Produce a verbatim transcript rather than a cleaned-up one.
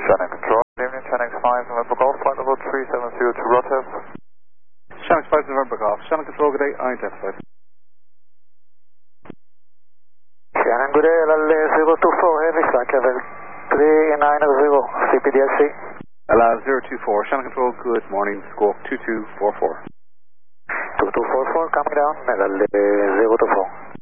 Shannon Control, good evening, Shannon five November Golf, flight level three seven zero to Rotterdam. Shannon five November Golf, Shannon Control, good day, identified. Shannon, good day, L L zero two four, heavy flight level three nine zero, C P D S C. L L zero two four, Shannon Control, good morning, squawk two two four four. two two four four, coming down, L L zero two four.